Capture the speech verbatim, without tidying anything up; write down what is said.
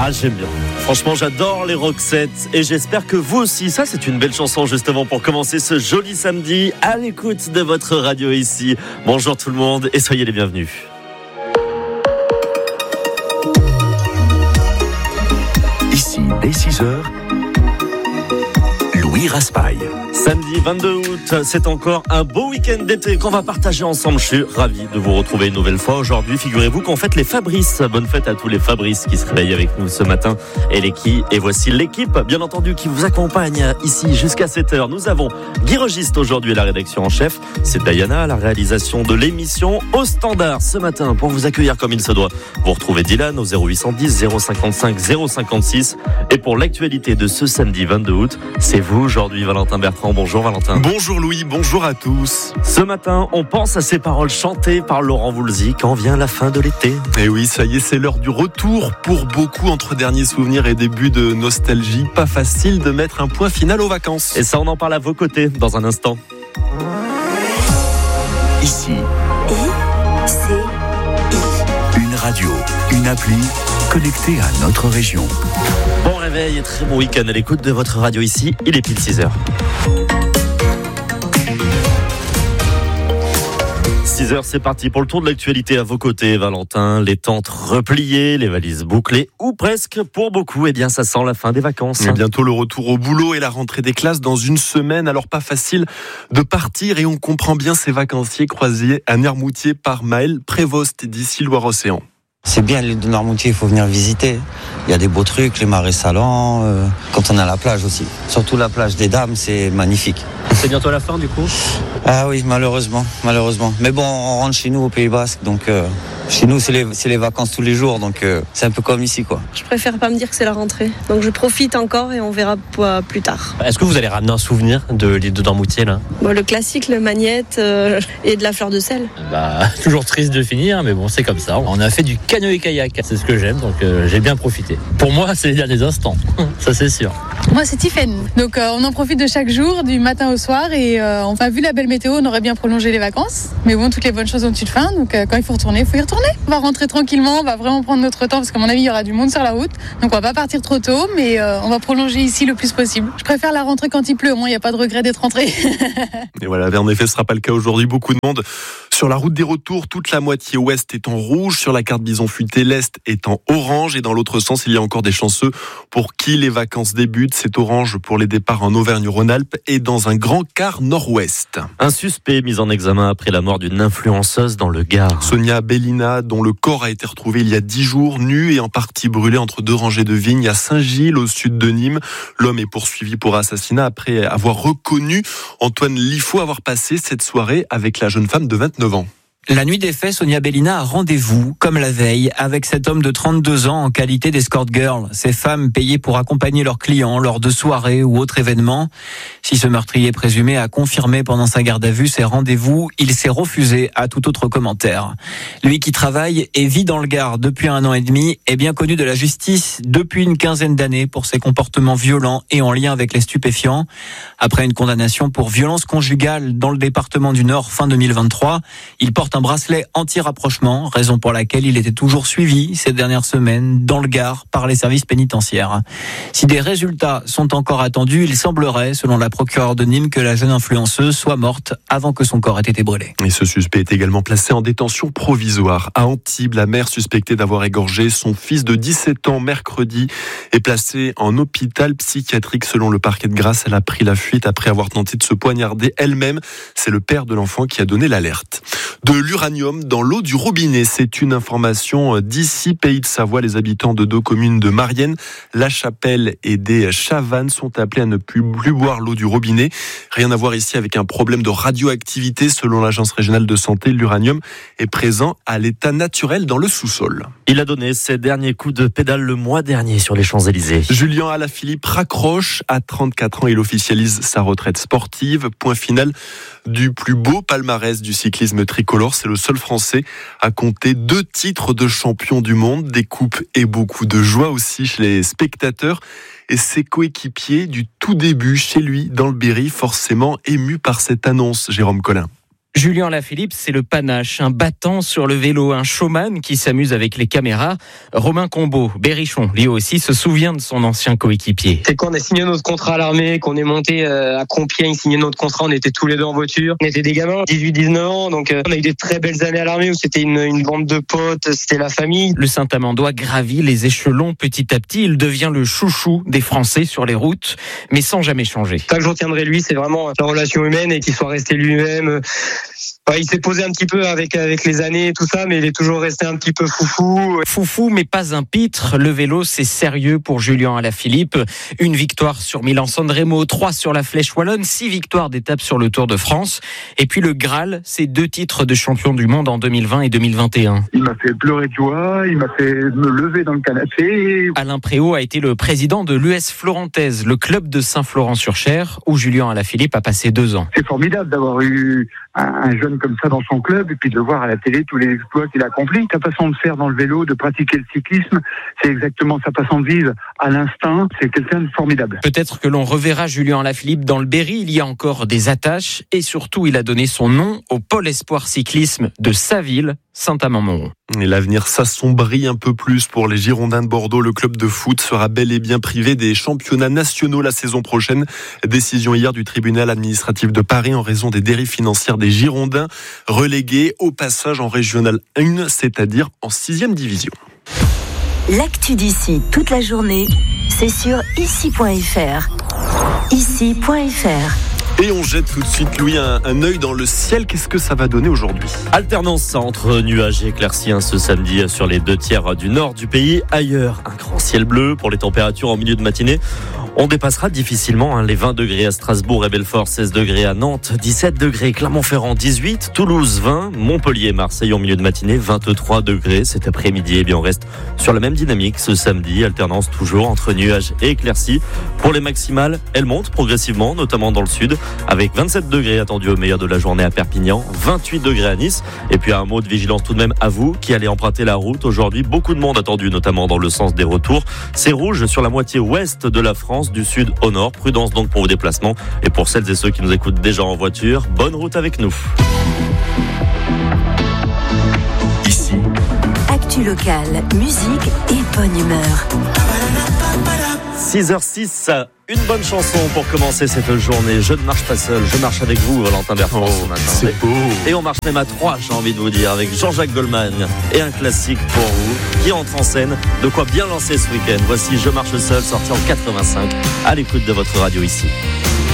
Ah, j'aime bien. Franchement, j'adore les Roxettes et j'espère que vous aussi. Ça, c'est une belle chanson justement pour commencer ce joli samedi à l'écoute de votre radio ici. Bonjour tout le monde et soyez les bienvenus. Ici, dès six heures, Louis Raspail. Samedi vingt-deux août, c'est encore un beau week-end d'été qu'on va partager ensemble. Je suis ravi de vous retrouver une nouvelle fois aujourd'hui. Figurez-vous qu'on fête les Fabrice. Bonne fête à tous les Fabrice qui se réveillent avec nous ce matin. Et, les qui, et voici l'équipe, bien entendu, qui vous accompagne ici jusqu'à sept heures. Nous avons Guy Registe aujourd'hui à la rédaction en chef. C'est Diana à la réalisation de l'émission au standard ce matin pour vous accueillir comme il se doit. Vous retrouvez Dylan au zéro huit cent dix zéro cinquante-cinq zéro cinquante-six. Et pour l'actualité de ce samedi vingt-deux août, c'est vous aujourd'hui, Valentin Bertrand. Bonjour Valentin. Bonjour Louis, bonjour à tous. Ce matin, on pense à ces paroles chantées par Laurent Voulzy quand vient la fin de l'été. Et oui, ça y est, c'est l'heure du retour. Pour beaucoup, entre derniers souvenirs et début de nostalgie, pas facile de mettre un point final aux vacances. Et ça, on en parle à vos côtés dans un instant. Ici, I, C, I. une radio, une appli connectée à notre région. Bon réveil et très bon week-end à l'écoute de votre radio ici. Il est pile six heures. six heures, c'est parti pour le tour de l'actualité à vos côtés, Valentin. Les tentes repliées, les valises bouclées, ou presque pour beaucoup. Eh bien, ça sent la fin des vacances. Et bientôt le retour au boulot et la rentrée des classes dans une semaine. Alors, pas facile de partir et on comprend bien ces vacanciers croisés à Nermoutier par Maël Prévost d'ici Loire-Océan. C'est bien l'île de Noirmoutier, il faut venir visiter. Il y a des beaux trucs, les marais salants, euh, quand on est à la plage aussi. Surtout la plage des Dames, c'est magnifique. C'est bientôt la fin du coup ? Ah oui, malheureusement, malheureusement. Mais bon, on rentre chez nous au Pays Basque, donc euh, chez nous c'est les, c'est les vacances tous les jours, donc euh, c'est un peu comme ici quoi. Je préfère pas me dire que c'est la rentrée, donc je profite encore et on verra plus tard. Est-ce que vous allez ramener un souvenir de l'île de Noirmoutier là ? Bon, le classique, le magnète euh, et de la fleur de sel. Bah, toujours triste de finir, mais bon, c'est comme ça. On a fait du canoë-kayak, c'est ce que j'aime, donc euh, j'ai bien profité. Pour moi, c'est les derniers instants, ça c'est sûr. Moi, c'est Tiffaine. Donc, euh, on en profite de chaque jour, du matin au soir, et euh, on a vu la belle météo, on aurait bien prolongé les vacances. Mais bon, toutes les bonnes choses ont une fin, donc euh, quand il faut retourner, il faut y retourner. On va rentrer tranquillement, on va vraiment prendre notre temps, parce qu'à mon avis, il y aura du monde sur la route. Donc, on va pas partir trop tôt, mais euh, on va prolonger ici le plus possible. Je préfère la rentrée quand il pleut, au moins, il n'y a pas de regret d'être rentré. Et voilà, en effet, ce ne sera pas le cas aujourd'hui. Beaucoup de monde sur la route des retours. Toute la moitié ouest est en rouge. Sur la carte bison futé, l'est est en orange. Et dans l'autre sens, il y a encore des chanceux pour qui les vacances débutent. C'est orange pour les départs en Auvergne-Rhône-Alpes et dans un grand quart nord-ouest. Un suspect mis en examen après la mort d'une influenceuse dans le Gard. Sonia Bellina, dont le corps a été retrouvé il y a dix jours, nu et en partie brûlé entre deux rangées de vignes à Saint-Gilles, au sud de Nîmes. L'homme est poursuivi pour assassinat après avoir reconnu Antoine Liffaut avoir passé cette soirée avec la jeune femme de vingt-neuf ans. La nuit des faits, Sonia Bellina a rendez-vous, comme la veille, avec cet homme de trente-deux ans en qualité d'escort girl. Ces femmes payées pour accompagner leurs clients lors de soirées ou autres événements. Si ce meurtrier présumé a confirmé pendant sa garde à vue ses rendez-vous, il s'est refusé à tout autre commentaire. Lui qui travaille et vit dans le Gard depuis un an et demi est bien connu de la justice depuis une quinzaine d'années pour ses comportements violents et en lien avec les stupéfiants. Après une condamnation pour violence conjugale dans le département du Nord fin deux mille vingt-trois, il porte un bracelet anti-rapprochement, raison pour laquelle il était toujours suivi ces dernières semaines dans le Gard par les services pénitentiaires. Si des résultats sont encore attendus, il semblerait, selon la procureure de Nîmes, que la jeune influenceuse soit morte avant que son corps ait été brûlé. Et ce suspect est également placé en détention provisoire. À Antibes, la mère suspectée d'avoir égorgé son fils de dix-sept ans mercredi est placée en hôpital psychiatrique. Selon le parquet de Grasse, elle a pris la fuite après avoir tenté de se poignarder elle-même. C'est le père de l'enfant qui a donné l'alerte. De l'uranium dans l'eau du robinet, c'est une information d'ici, Pays de Savoie. Les habitants de deux communes de Marienne, La Chapelle et des Chavannes sont appelés à ne plus, plus boire l'eau du robinet. Rien à voir ici avec un problème de radioactivité. Selon l'Agence régionale de santé, l'uranium est présent à l'état naturel dans le sous-sol. Il a donné ses derniers coups de pédale le mois dernier sur les Champs-Élysées. Julien Alaphilippe raccroche. À trente-quatre ans, il officialise sa retraite sportive. Point final du plus beau palmarès du cyclisme tricolore. C'est le seul Français à compter deux titres de champion du monde, des coupes et beaucoup de joie aussi chez les spectateurs. Et ses coéquipiers du tout début chez lui dans le Berry, forcément émus par cette annonce, Jérôme Collin. Julien Alaphilippe, c'est le panache, un battant sur le vélo, un showman qui s'amuse avec les caméras. Romain Combeau, Berrichon, lui aussi, se souvient de son ancien coéquipier. C'est quand on a signé notre contrat à l'armée, qu'on est monté à Compiègne, signé notre contrat, on était tous les deux en voiture. On était des gamins, dix-huit dix-neuf ans, donc on a eu des très belles années à l'armée où c'était une, une bande de potes, c'était la famille. Le Saint-Amandois gravit les échelons petit à petit, il devient le chouchou des Français sur les routes, mais sans jamais changer. Ça que je retiendrai de lui, c'est vraiment la relation humaine et qu'il soit resté lui-même. Ouais, il s'est posé un petit peu avec avec les années et tout ça, mais il est toujours resté un petit peu foufou. Foufou, mais pas un pitre. Le vélo, c'est sérieux pour Julien Alaphilippe. Une victoire sur Milan-San Remo, trois sur la Flèche Wallonne, six victoires d'étape sur le Tour de France. Et puis le Graal, c'est deux titres de champion du monde en deux mille vingt et deux mille vingt et un. Il m'a fait pleurer de joie, il m'a fait me lever dans le canapé. Alain Préau a été le président de l'U S Florantaise, le club de Saint-Florent-sur-Cher, où Julien Alaphilippe a passé deux ans. C'est formidable d'avoir eu un, un jeune comme ça dans son club et puis de le voir à la télé tous les exploits qu'il accomplit. Sa façon de faire dans le vélo, de pratiquer le cyclisme, c'est exactement sa façon de vivre à l'instinct. C'est quelqu'un de formidable. Peut-être que l'on reverra Julien Alaphilippe dans le Berry. Il y a encore des attaches et surtout il a donné son nom au pôle espoir cyclisme de sa ville, Saint-Amand-Montrond. Et l'avenir s'assombrit un peu plus pour les Girondins de Bordeaux. Le club de foot sera bel et bien privé des championnats nationaux la saison prochaine. Décision hier du tribunal administratif de Paris en raison des dérives financières des Girondins, relégués au passage en régional un, c'est-à-dire en sixième division. L'actu d'ici toute la journée, c'est sur ici point f r. ici point f r. Et on jette tout de suite, Louis, un, un œil dans le ciel. Qu'est-ce que ça va donner aujourd'hui ? Alternance entre nuages et éclaircies ce samedi sur les deux tiers du nord du pays. Ailleurs, un grand ciel bleu pour les températures en milieu de matinée. On dépassera difficilement hein, les vingt degrés à Strasbourg et Belfort, seize degrés à Nantes, dix-sept degrés, Clermont-Ferrand dix-huit, Toulouse vingt, Montpellier, Marseille en milieu de matinée, vingt-trois degrés cet après-midi. Et bien on reste sur la même dynamique ce samedi, alternance toujours entre nuages et éclaircies. Pour les maximales, elles montent progressivement, notamment dans le sud, avec vingt-sept degrés attendus au meilleur de la journée à Perpignan, vingt-huit degrés à Nice. Et puis un mot de vigilance tout de même à vous qui allez emprunter la route aujourd'hui. Beaucoup de monde attendu, notamment dans le sens des retours. C'est rouge sur la moitié ouest de la France, du sud au nord. Prudence donc pour vos déplacements. Et pour celles et ceux qui nous écoutent déjà en voiture, bonne route avec nous. Ici, actu locale, musique et bonne humeur. six heures six, une bonne chanson pour commencer cette journée. Je ne marche pas seul, je marche avec vous, Valentin Bertrand, oh, ce matin. C'est beau. Et on marche même à trois, j'ai envie de vous dire, avec Jean-Jacques Goldman et un classique pour vous qui entre en scène. De quoi bien lancer ce week-end. Voici Je marche seul, sorti en quatre-vingt-cinq, à l'écoute de votre radio ici.